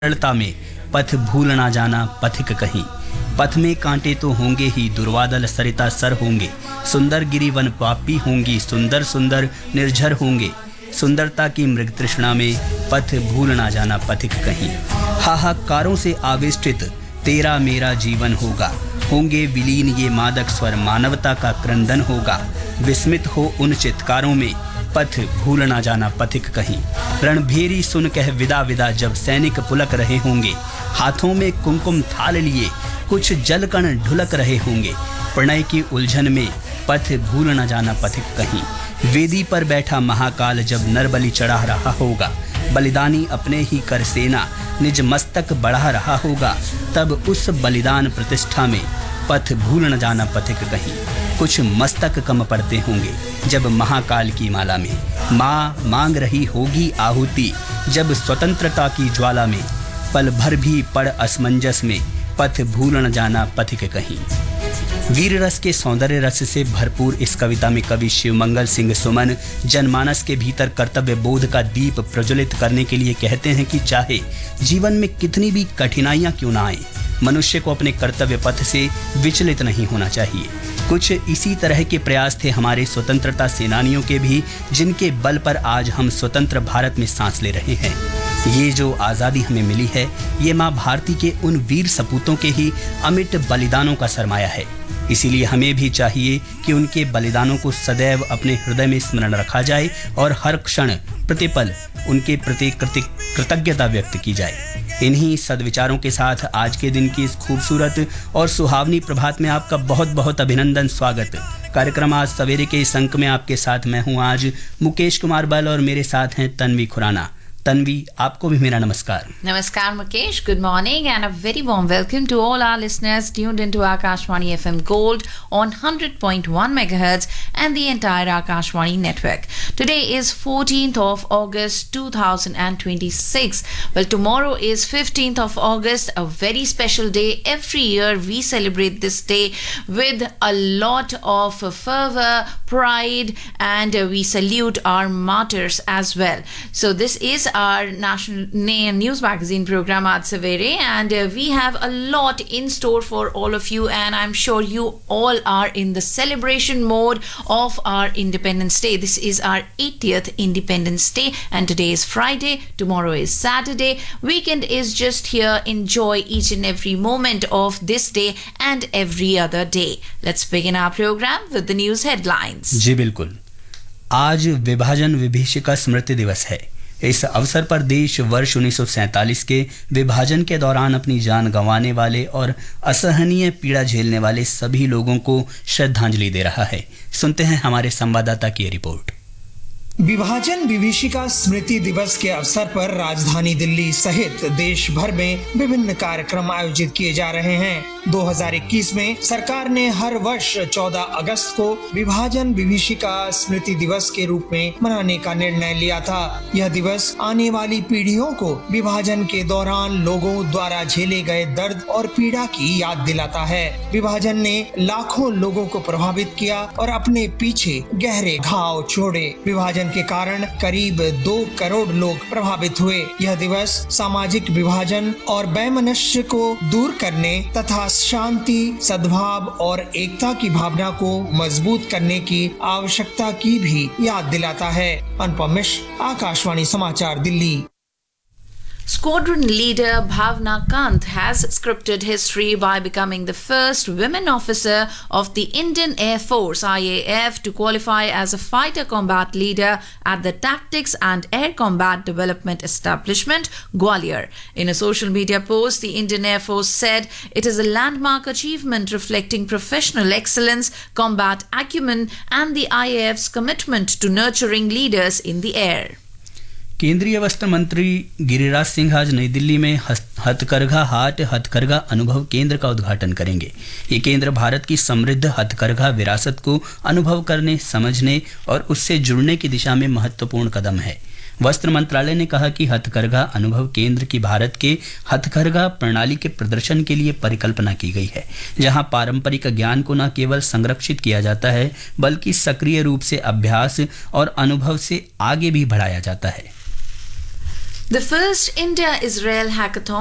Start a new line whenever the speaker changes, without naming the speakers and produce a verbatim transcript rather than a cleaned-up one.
सरलता में पथ भूल ना जाना पथिक कहीं। पथ में कांटे तो होंगे ही, दुर्वादल सरिता सर होंगे। सुंदर गिरिवन पापी होंगी, सुंदर सुंदर निर्झर होंगे। सुंदरता की मृग तृष्णा में पथ भूल ना जाना पथिक कहीं। हाहाकारों से आविष्टित तेरा मेरा जीवन होगा। होंगे विलीन ये मादक स्वर, मानवता का क्रंदन होगा। विस्मित हो उन चित्कारों में पथ भूल ना जाना पथिक कहीं। रणभेरी सुन कह विदा विदा जब सैनिक पुलक रहे होंगे। हाथों में कुमकुम थाल लिए कुछ जलकण ढुलक रहे होंगे। प्रणय की उलझन में पथ भूल न जाना पथिक कहीं। वेदी पर बैठा महाकाल जब नरबलि चढ़ा रहा होगा। बलिदानी अपने ही कर सेना निज मस्तक बढ़ा रहा होगा। तब उस बलिदान प्रतिष्ठा में पथ भूल न जाना पथिक कहीं। कुछ मस्तक कम पड़ते होंगे जब महाकाल की माला में माँ मांग रही होगी आहुति। जब स्वतंत्रता की ज्वाला में पल भर भी पड़ असमंजस में पथ भूल न जाना पथिक कहीं। वीर रस के सौंदर्य रस से भरपूर इस कविता में कवि शिवमंगल सिंह सुमन जनमानस के भीतर कर्तव्य बोध का दीप प्रज्वलित करने के लिए कहते हैं कि चाहे जीवन में कितनी भी कठिनाइयां क्यों ना आए, मनुष्य को अपने कर्तव्य पथ से विचलित नहीं होना चाहिए। कुछ इसी तरह के प्रयास थे हमारे स्वतंत्रता सेनानियों के भी, जिनके बल पर आज हम स्वतंत्र भारत में सांस ले रहे हैं। ये जो आज़ादी हमें मिली है, ये माँ भारती के उन वीर सपूतों के ही अमिट बलिदानों का सरमाया है। इसीलिए हमें भी चाहिए कि उनके बलिदानों को सदैव अपने हृदय में स्मरण रखा जाए और हर क्षण प्रतिपल उनके प्रति कृतज्ञता व्यक्त की जाए। इन्हीं सद्विचारों के साथ आज के दिन की इस खूबसूरत और सुहावनी प्रभात में आपका बहुत बहुत अभिनंदन, स्वागत। कार्यक्रम आज सवेरे के इस अंक में आपके साथ मैं हूं आज मुकेश कुमार बल और मेरे साथ हैं तन्वी खुराना। तन्वी, आपको भी मेरा नमस्कार।
Namaskar Mukesh, good morning and a very warm welcome to all our listeners tuned into Akashvani F M Gold on one hundred point one megahertz and the entire Akashvani network. Today is fourteenth of August two thousand twenty-six. Well, tomorrow is fifteenth of August, a very special day. Every year we celebrate this day with a lot of fervor, pride, and we salute our martyrs as well. So this is our national news magazine program Aaj Savere, and uh, we have a lot in store for all of you, and I'm sure you all are in the celebration mode of our Independence Day. This is our eightieth Independence Day, and today is Friday, tomorrow is Saturday, weekend is just here. Enjoy each and every moment of this day and every other day. Let's begin our program with the news headlines.
जी बिल्कुल, आज विभाजन विभीषिका स्मृति दिवस है। इस अवसर पर देश वर्ष उन्नीस सौ सैंतालीस के विभाजन के दौरान अपनी जान गंवाने वाले और असहनीय पीड़ा झेलने वाले सभी लोगों को श्रद्धांजलि दे रहा है। सुनते हैं हमारे संवाददाता की रिपोर्ट।
विभाजन विभीषिका स्मृति दिवस के अवसर पर राजधानी दिल्ली सहित देश भर में विभिन्न कार्यक्रम आयोजित किए जा रहे हैं। दो हज़ार इक्कीस में सरकार ने हर वर्ष चौदह अगस्त को विभाजन विभीषिका स्मृति दिवस के रूप में मनाने का निर्णय लिया था। यह दिवस आने वाली पीढ़ियों को विभाजन के दौरान लोगों द्वारा झेले गए दर्द और पीड़ा की याद दिलाता है। विभाजन ने लाखों लोगों को प्रभावित किया और अपने पीछे गहरे घाव छोड़े। विभाजन के कारण करीब दो करोड़ लोग प्रभावित हुए। यह दिवस सामाजिक विभाजन और वैमनस्य को दूर करने तथा शांति, सद्भाव और एकता की भावना को मजबूत करने की आवश्यकता की भी याद दिलाता है। अनुपम मिश्र, आकाशवाणी समाचार, Delhi.
Squadron leader Bhavna Kant has scripted history by becoming the first women officer of the Indian Air Force I A F to qualify as a fighter combat leader at the Tactics and Air Combat Development Establishment, Gwalior. In a social media post, the Indian Air Force said it is a landmark achievement reflecting professional excellence, combat acumen, and the I A F's commitment to nurturing leaders in the air.
केंद्रीय वस्त्र मंत्री गिरिराज सिंह आज नई दिल्ली में हथकरघा हाट हथकरघा अनुभव केंद्र का उद्घाटन करेंगे। ये केंद्र भारत की समृद्ध हथकरघा विरासत को अनुभव करने, समझने और उससे जुड़ने की दिशा में महत्वपूर्ण कदम है। वस्त्र मंत्रालय ने कहा कि हथकरघा अनुभव केंद्र की भारत के हथकरघा प्रणाली के प्रदर्शन के लिए परिकल्पना की गई है, जहां पारंपरिक ज्ञान को न केवल संरक्षित किया जाता है बल्कि सक्रिय रूप से अभ्यास और अनुभव से आगे भी बढ़ाया जाता है।
The first India-Israel hackathon